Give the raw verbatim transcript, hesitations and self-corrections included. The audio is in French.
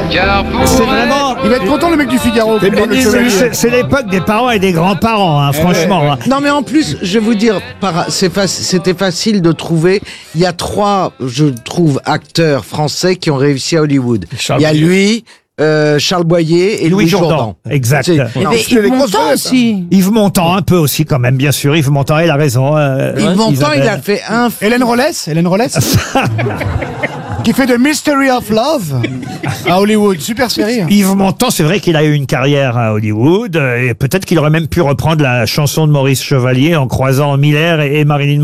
Car pour C'est vraiment... Il va être content le mec du Figaro. C'est- C'est c'est l'époque des parents et des grands-parents, hein, franchement. hein. Non, mais en plus, je vais vous dire, par- c'est fac- c'était facile de trouver. Il y a trois, je trouve, acteurs français qui ont réussi à Hollywood. Charles Il y a Boyer. lui, euh, Charles Boyer et Louis Louis Jourdan. Jourdan. Exact. C'est- Et non, mais c'est les Yves grosses Montand vedettes, aussi. Yves Montand, un peu aussi, quand même, bien sûr. Yves Montand, il a raison. euh, Yves Montand, Isabelle. il a fait un film. Hélène Rollès, Hélène Rollès qui fait The Mystery of Love à Hollywood. Super série. Yves Montand, c'est vrai qu'il a eu une carrière à Hollywood, euh, et peut-être qu'il aurait même pu reprendre la chanson de Maurice Chevalier en croisant Miller et et Marilyn